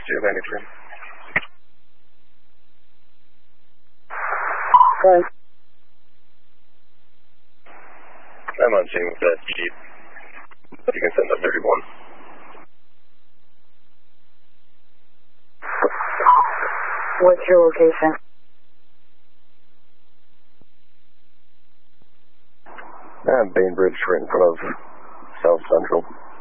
93. Okay. I'm on scene with that Jeep. You can send up 31. What's your location? Bainbridge, right in front of South Central.